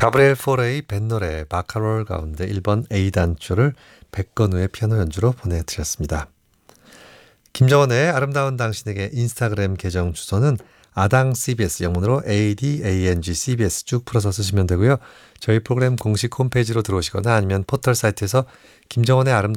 가브리엘 포레의 뱃노래 바카롤 가운데 1번 A단조를 백건우의 피아노 연주로 보내드렸습니다. 김정원의 아름다운 당신에게 인스타그램 계정 주소는 아당 CBS 영문으로 ADANG CBS 쭉 풀어서 쓰시면 되고요. 저희 프로그램 공식 홈페이지로 들어오시거나 아니면 포털 사이트에서 김정원의 아름다운